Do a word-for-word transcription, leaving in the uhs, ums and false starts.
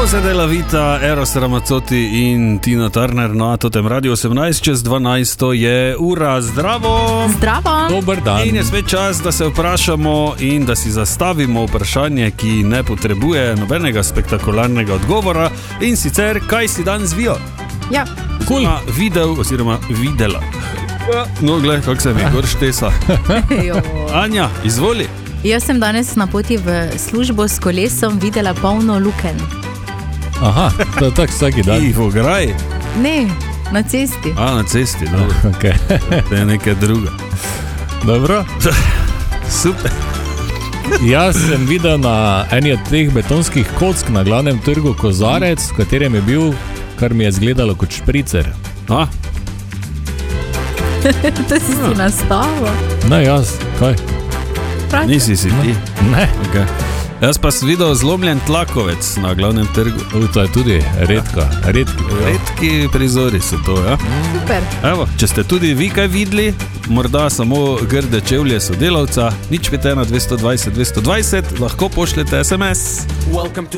Pose della vita, Eros Ramazzotti in Tina Turner na totem Radio osemnajst, čez dvanajsto je ura. Zdravo! Zdravo! Dober dan! In je spet čas, da se vprašamo in da si zastavimo vprašanje, ki ne potrebuje nobenega spektakularnega odgovora, in sicer, kaj si dan zvijo? Ja. Cool. Videl oziroma videla. No, gled, kako se mi gor štesa. Anja, izvoli. Jaz sem danes na poti v službo s kolesom videla polno lukenj. Aha, to je tak vsaki dan. I v ograji? Ne, na cesti. A, na cesti, dobro. Okay. To je nekaj druga. Dobro. Super. Jaz sem videl na eni od teh betonskih kock na glavnem trgu kozarec, v katerem je bil, kar mi je izgledalo kot špricer. A? To si si nastavil. Ne, jaz, kaj? Prav. Nisi si ti? Ne. Okay. Jaz pa sem videl zlomljen tlakovec na glavnem trgu. U, to je tudi redko, redki. Redki prizori so to, ja? Super. Evo, če ste tudi vi kaj videli, morda samo grde čevlje sodelavca, nič pet ena dvesto dvajset dvesto dvajset, lahko pošljete es em es.